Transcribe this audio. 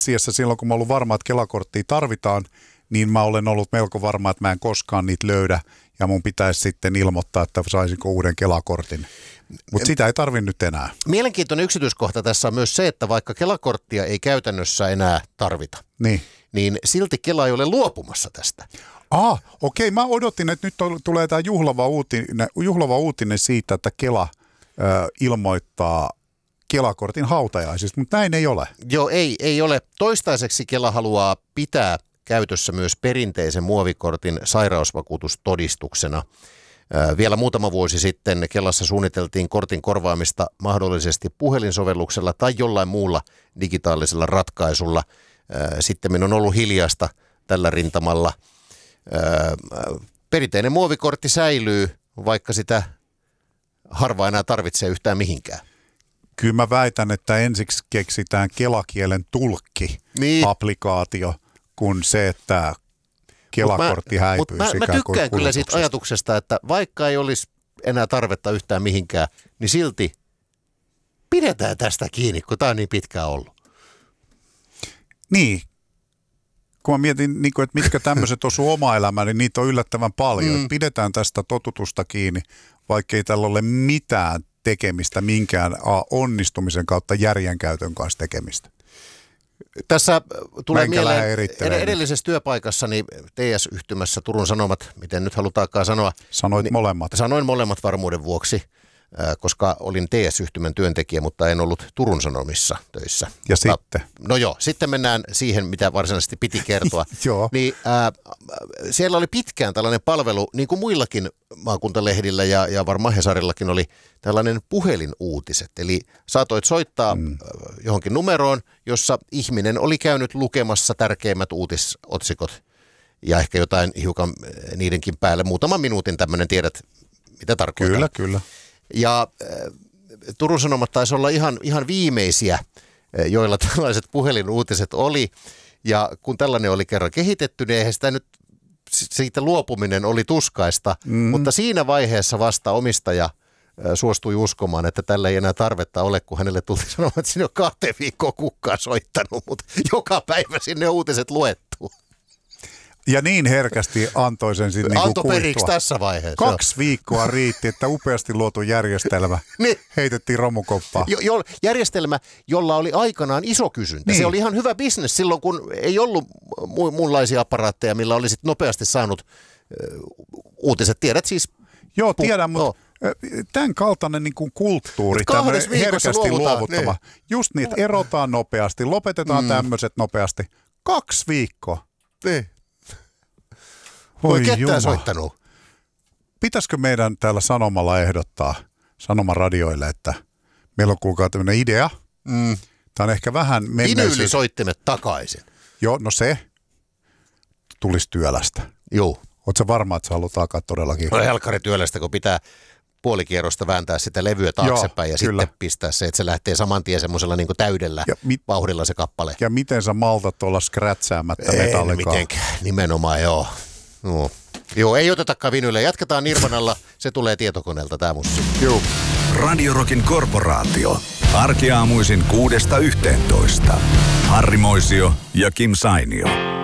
asiassa silloin, kun mä oon ollut varma, että Kela-korttia tarvitaan, niin mä olen ollut melko varma, että mä en koskaan niitä löydä ja mun pitäisi sitten ilmoittaa, että saisinko uuden Kela-kortin. Mutta sitä ei tarvitse nyt enää. Mielenkiintoinen yksityiskohta tässä on myös se, että vaikka Kela-korttia ei käytännössä enää tarvita, niin silti Kela ei ole luopumassa tästä. Okei. Mä odotin, että nyt tulee tämä juhlava uutinen siitä, että Kela ilmoittaa Kela-kortin hautajaisista, mutta näin ei ole. Joo, ei ole. Toistaiseksi Kela haluaa pitää käytössä myös perinteisen muovikortin sairausvakuutustodistuksena. Vielä muutama vuosi sitten Kelassa suunniteltiin kortin korvaamista mahdollisesti puhelinsovelluksella tai jollain muulla digitaalisella ratkaisulla. Sitten on ollut hiljaista tällä rintamalla. Perinteinen muovikortti säilyy, vaikka sitä harva enää tarvitsee yhtään mihinkään. Kyllä mä väitän, että ensiksi keksitään kelakielen tulkki-applikaatio, kun se, että Kela-kortti häipyy. Mutta mä tykkään kyllä siitä ajatuksesta, että vaikka ei olisi enää tarvetta yhtään mihinkään, niin silti pidetään tästä kiinni, kun tämä on niin pitkään ollut. Niin. Kun mä mietin, että mitkä tämmöiset osuu oma elämään, niin niitä on yllättävän paljon. Pidetään tästä totutusta kiinni, vaikka ei tällä ole mitään tekemistä, minkään onnistumisen kautta järjenkäytön kanssa tekemistä. Tässä tulee mieleen edellisessä työpaikassani TS-yhtymässä Turun Sanomat, miten nyt halutaankaan sanoa. Molemmat. Sanoin molemmat varmuuden vuoksi, koska olin TS-yhtymän työntekijä, mutta en ollut Turun Sanomissa töissä. Ja sitten? No joo, sitten mennään siihen, mitä varsinaisesti piti kertoa. Joo. Niin, siellä oli pitkään tällainen palvelu, niin kuin muillakin maakuntalehdillä ja varmaan Hesarillakin oli tällainen puhelinuutiset. Eli saatoit soittaa johonkin numeroon, jossa ihminen oli käynyt lukemassa tärkeimmät uutisotsikot ja ehkä jotain hiukan niidenkin päälle. Muutaman minuutin tämmöinen, tiedät mitä tarkoittaa. Kyllä. Ja Turun Sanomat taisi olla ihan viimeisiä, joilla tällaiset puhelinuutiset oli. Ja kun tällainen oli kerran kehitetty, niin eihän sitä nyt siitä luopuminen oli tuskaista. Mutta siinä vaiheessa vasta omistaja suostui uskomaan, että tällä ei enää tarvetta ole, kun hänelle tuli sanomaan, että sinne on 2 viikkoa kukkaa soittanut, mutta joka päivä sinne uutiset luettu. Ja niin herkästi antoi sen sitten antoi periksi tässä vaiheessa. 2 viikkoa riitti, että upeasti luotu järjestelmä heitettiin romukoppaan. Järjestelmä, jolla oli aikanaan iso kysyntä. Niin. Se oli ihan hyvä bisnes silloin, kun ei ollut muunlaisia aparaatteja, millä olisit nopeasti saanut uutiset. Tiedät siis? Joo, tiedän, mutta tämän kaltainen niin kuin kulttuuri, tämmöinen herkästi luovuttava. Niin. Just niitä erotaan nopeasti, lopetetaan tämmöiset nopeasti. 2 viikkoa. Niin. Voi ketään soittanut. Pitäisikö meidän täällä Sanomalla ehdottaa Sanomaradioille, että meillä on kuulkaa tämmöinen idea. Tämä on ehkä vähän menneisyys. Vinyylisoittimet takaisin. Joo, no se tulisi työlästä. Joo. Ootko sä varma, että sä haluat alkaa todellakin? No helkkari työlästä, kun pitää puolikierrosta vääntää sitä levyä taaksepäin ja kyllä. Sitten pistää se, että se lähtee saman tien semmoisella niin kuin täydellä vauhdilla se kappale. Ja miten sä maltat olla skrätsäämättä metallikaa? Ei mitenkään, nimenomaan joo. No. Joo, ei otetakaan vinylle. Jatketaan Nirvanalla. Se tulee tietokoneelta, tämä musiikki. Joo. Radio Rockin korporaatio. Arkiaamuisin 6–11. Harri Moisio ja Kim Sainio.